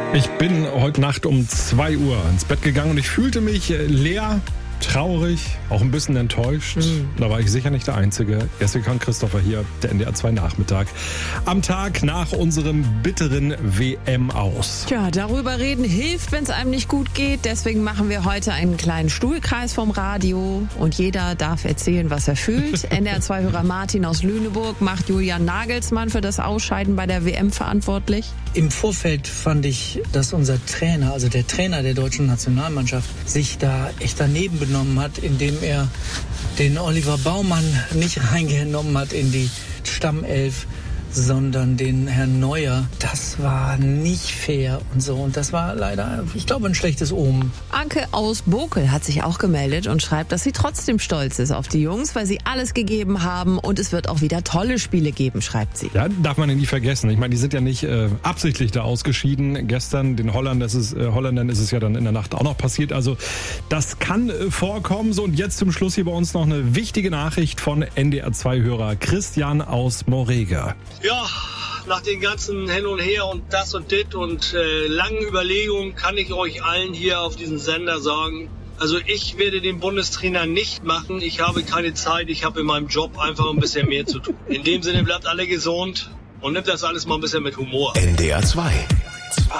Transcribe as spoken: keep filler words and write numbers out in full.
Ich bin heute Nacht um zwei Uhr ins Bett gegangen und ich fühlte mich leer, traurig, auch ein bisschen enttäuscht. Mhm. Da war ich sicher nicht der Einzige. Erst kann Christopher hier, der N D R zwei Nachmittag, am Tag nach unserem bitteren W M aus. Tja, darüber reden hilft, wenn es einem nicht gut geht. Deswegen machen wir heute einen kleinen Stuhlkreis vom Radio und jeder darf erzählen, was er fühlt. N D R zwei-Hörer Martin aus Lüneburg macht Julian Nagelsmann für das Ausscheiden bei der W M verantwortlich. Im Vorfeld fand ich, dass unser Trainer, also der Trainer der deutschen Nationalmannschaft, sich da echt daneben benommen hat, indem er den Oliver Baumann nicht reingenommen hat in die Stammelf, sondern den Herrn Neuer. Das war nicht fair und so. Und das war leider, ich glaube, ein schlechtes Omen. Anke aus Bokel hat sich auch gemeldet und schreibt, dass sie trotzdem stolz ist auf die Jungs, weil sie alles gegeben haben und es wird auch wieder tolle Spiele geben, schreibt sie. Ja, darf man nie vergessen. Ich meine, die sind ja nicht äh, absichtlich da ausgeschieden. Gestern den Holländern ist, es, äh, Holländern ist es ja dann in der Nacht auch noch passiert. Also das kann äh, vorkommen. So, und jetzt zum Schluss hier bei uns noch eine wichtige Nachricht von N D R zwei-Hörer Christian aus Morega. Ja, nach den ganzen Hin und Her und das und dit und äh, langen Überlegungen kann ich euch allen hier auf diesem Sender sagen, also ich werde den Bundestrainer nicht machen. Ich habe keine Zeit, ich habe in meinem Job einfach ein bisschen mehr zu tun. In dem Sinne bleibt alle gesund und nimmt das alles mal ein bisschen mit Humor. N D R zwei.